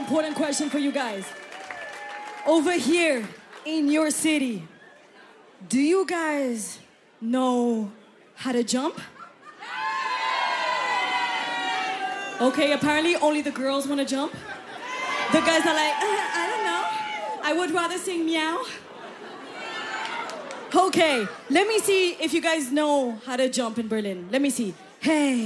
important question for you guys. Over here in your city, do you guys know how to jump? Okay, apparently only the girls want to jump. The guys are like, I don't know. I would rather sing meow. Okay, let me see if you guys know how to jump in Berlin. Let me see. Hey.